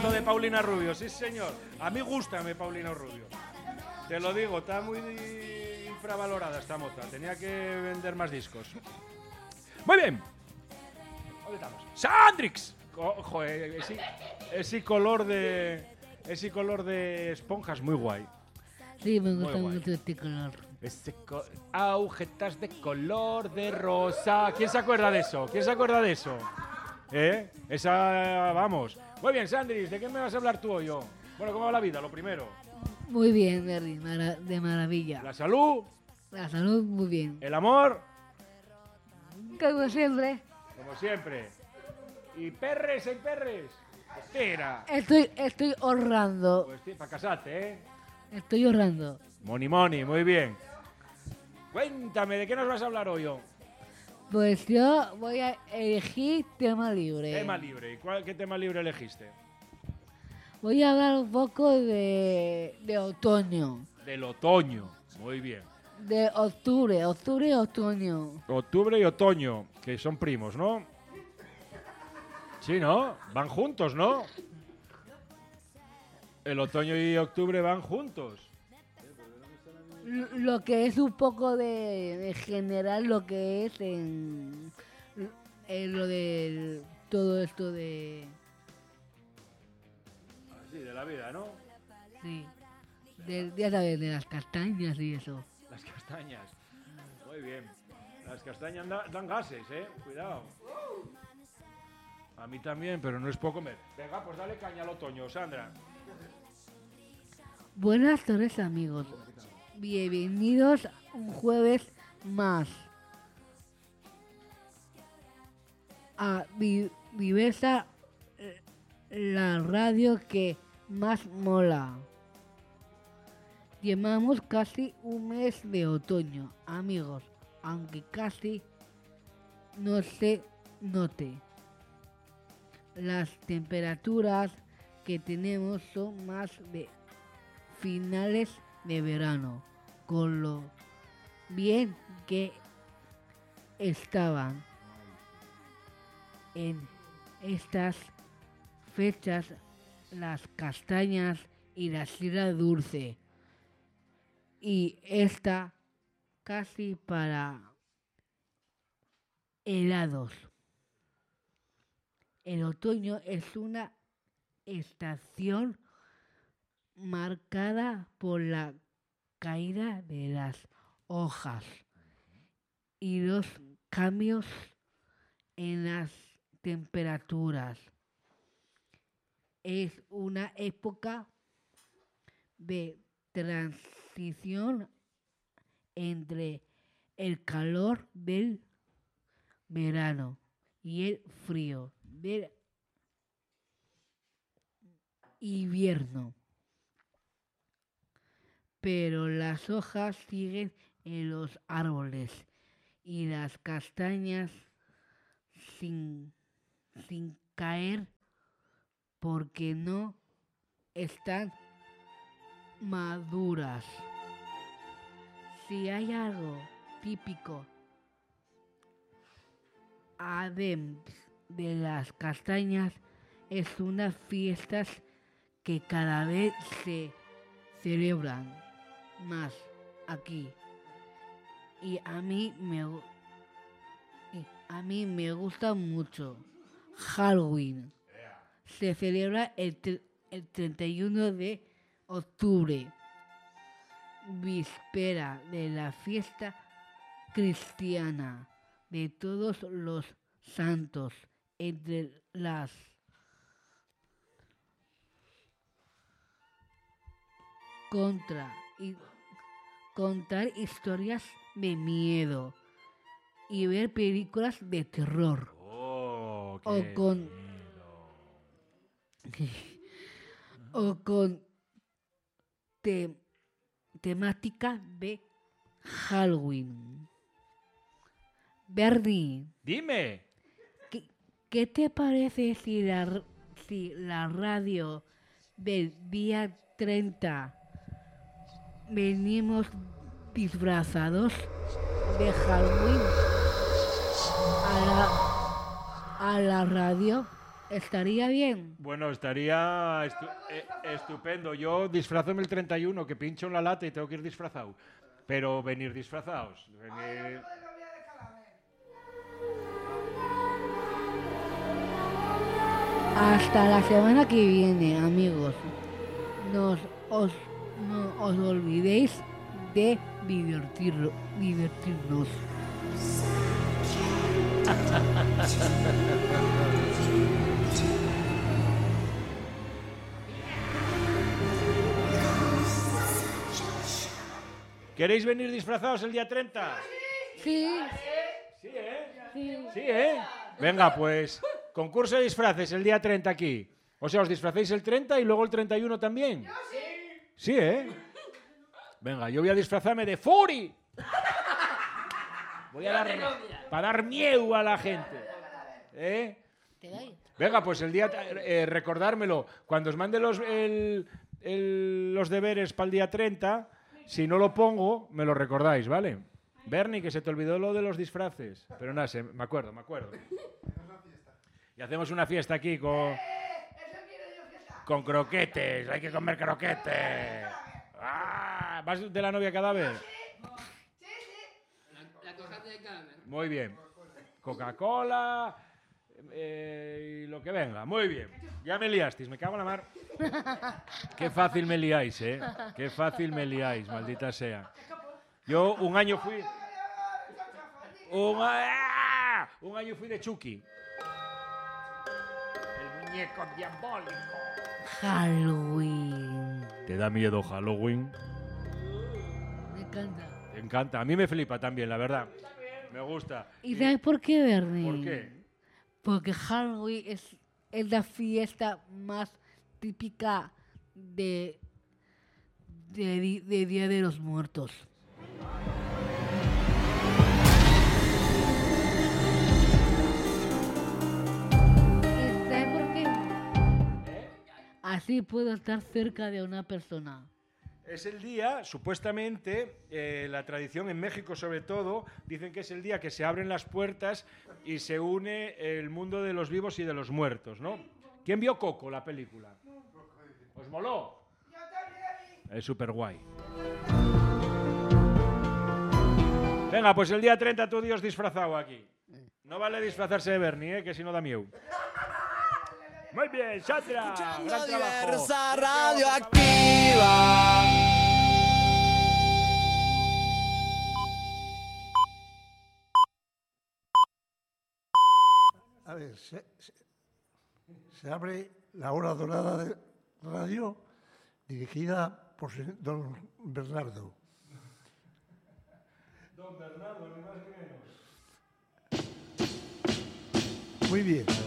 temazo de Paulina Rubio, sí señor. A mí gústame Paulina Rubio. Te lo digo, está muy infravalorada esta moza. Tenía que vender más discos. Muy bien. ¿Dónde estamos? ¡Sandrix! Joder, ese color de esponjas muy guay. Sí, me gusta mucho este color. Agujetas de color de rosa. ¿Quién se acuerda de eso? ¿Quién se acuerda de eso? Esa, vamos. Muy bien, Sandrix, ¿de qué me vas a hablar tú o yo? Bueno, ¿cómo va la vida? Lo primero. Muy bien, Berry, de maravilla. ¿La salud? La salud, muy bien. ¿El amor? Como siempre. Como siempre. ¿Y perres? ¿Hay perres? Espera. Estoy ahorrando. Pues para casarte, ¿eh? Estoy ahorrando. Moni, muy bien. Cuéntame, ¿de qué nos vas a hablar hoy? Pues yo voy a elegir tema libre. Tema libre. ¿Y qué tema libre elegiste? Voy a hablar un poco de otoño. Del otoño. Muy bien. De octubre y otoño. Octubre y otoño, que son primos, ¿no? Sí, ¿no? Van juntos, ¿no? El otoño y octubre van juntos. Lo que es un poco de general, lo que es en lo de todo esto de... Sí, de la vida, ¿no? Sí. Ya sabes, de las castañas y eso. Las castañas. Muy bien. Las castañas dan gases, ¿eh? Cuidado. A mí también, pero no es poco comer. Venga, pues dale caña al otoño, Sandra. Buenas tardes, amigos. Bienvenidos un jueves más a Diversa, la radio que más mola. Llevamos casi un mes de otoño, amigos, aunque casi no se note. Las temperaturas que tenemos son más de finales de verano, con lo bien que estaban en estas fechas las castañas y la sidra dulce, y está casi para helados. El otoño es una estación marcada por la caída de las hojas y los cambios en las temperaturas. Es una época de transición entre el calor del verano y el frío del invierno. Pero las hojas siguen en los árboles y las castañas sin caer porque no están maduras. Si hay algo típico además de las castañas, es unas fiestas que cada vez se celebran más aquí, y a mí me gusta mucho. Halloween se celebra el 31 de octubre, víspera de la fiesta cristiana de todos los santos. Entre las contar historias de miedo y ver películas de terror. Oh, o con temática de Halloween. Bernie, Dime. ¿qué te parece si la radio del día 30 venimos disfrazados de Halloween a la radio? estaría bien. Bueno, estaría estupendo. Yo disfrazome el 31, que pincho en la lata y tengo que ir disfrazado. Pero venir disfrazados. Venir... Hasta la semana que viene, amigos. No os olvidéis de divertirnos. ¿Queréis venir disfrazados el día 30? Sí. Sí, ¿eh? Sí. Sí, ¿eh? Venga, pues, concurso de disfraces el día 30 aquí. O sea, os disfracéis el 30 y luego el 31 también. Sí, ¿eh? Venga, yo voy a disfrazarme de Furi. Voy a dar... Para dar miedo a la gente. ¿Eh? Venga, pues el día... recordármelo. Cuando os mande los deberes para el día 30, si no lo pongo, me lo recordáis, ¿vale? Bernie, que se te olvidó lo de los disfraces. Pero nada, me acuerdo. Y hacemos una fiesta aquí con croquetes. Hay que comer croquetes. ¡Ah! ¿Vas de la novia cadáver? La cojante de cadáver. Muy bien. Coca-Cola y lo que venga. Muy bien. Ya me liasteis, me cago en la mar. Qué fácil me liáis, ¿eh? Qué fácil me liáis, maldita sea. Yo un año fui... Un año fui de Chucky. El muñeco diabólico. Halloween. ¿Te da miedo Halloween? Me encanta. Te encanta. A mí me flipa también, la verdad. Me gusta. ¿Y sabes por qué, Bernie? ¿Por qué? Porque Halloween es la fiesta más típica de Día de los Muertos. ¿Y sabes por qué? Así puedo estar cerca de una persona. Es el día, supuestamente, la tradición en México sobre todo, dicen que es el día que se abren las puertas y se une el mundo de los vivos y de los muertos, ¿no? ¿Quién vio Coco, la película? ¿Os moló? Es súper guay. Venga, pues el día 30 tú Dios disfrazado aquí. No vale disfrazarse de Bernie, que si no da miedo. Muy bien, Shatra. Gran trabajo. Diversa Radioactiva. A ver, se abre la hora dorada de radio dirigida por don Bernardo. Don Bernardo, ni más ni menos. Muy bien.